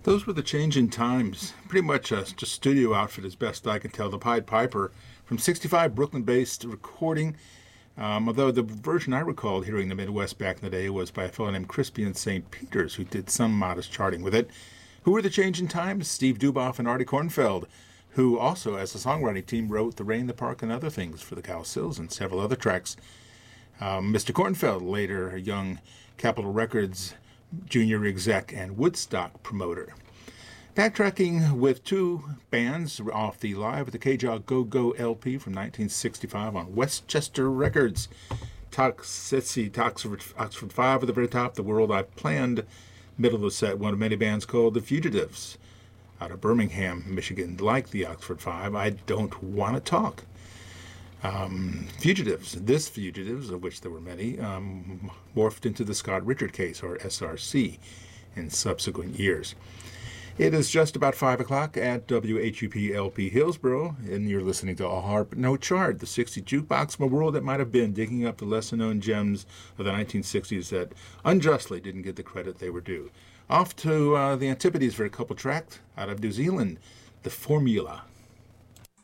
Those were the changing times. Pretty much just studio outfit as best I can tell. The Pied Piper from 65, Brooklyn-based recording. Although the version I recalled hearing in the Midwest back in the day was by a fellow named Crispian St. Peters, who did some modest charting with it. Who were the changing times? Steve Duboff and Artie Kornfeld, who also, as a songwriting team, wrote The Rain, the Park, and Other Things for the Cowsills and several other tracks. Mr. Kornfeld, later a young Capitol Records junior exec and Woodstock promoter. Backtracking with two bands off the Live at the K-Jog Go-Go LP from 1965 on Westchester Records. Oxford 5 at the very top, The World I've Planned. Middle of the set, one of many bands called The Fugitives out of Birmingham, Michigan. Like the Oxford 5, I Don't Want to Talk. Fugitives, of which there were many, morphed into the Scott Richard Case, or SRC, in subsequent years. It is just about 5 o'clock at WHUP LP Hillsboro, and you're listening to A Harp No Chart, the 60 jukebox from a world that might have been, digging up the lesser-known gems of the 1960s that unjustly didn't get the credit they were due. Off to the Antipodes for a couple tracks out of New Zealand, The Formula.